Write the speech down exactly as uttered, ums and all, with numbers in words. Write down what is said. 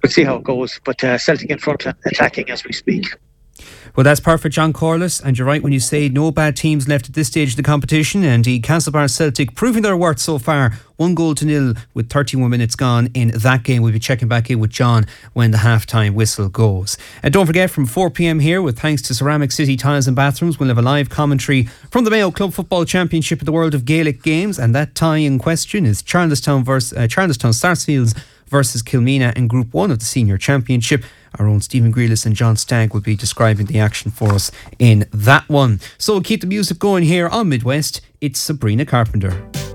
we'll see how it goes. But uh, Celtic in front, attacking as we speak. Well, that's perfect, John Corliss, and you're right when you say no bad teams left at this stage of the competition. And the Castlebar Celtic proving their worth so far, one goal to nil with thirty-one minutes gone in that game. We'll be checking back in with John when the half-time whistle goes. And don't forget, from four p.m. here, with thanks to Ceramic City Tiles and Bathrooms, we'll have a live commentary from the Mayo Club Football Championship in the World of Gaelic Games, and that tie in question is Charlestown versus uh, Charlestown Sarsfields versus Kilmena in Group one of the Senior Championship. Our own Stephen Grealis and John Stagg will be describing the action for us in that one. So we'll keep the music going here on Midwest. It's Sabrina Carpenter.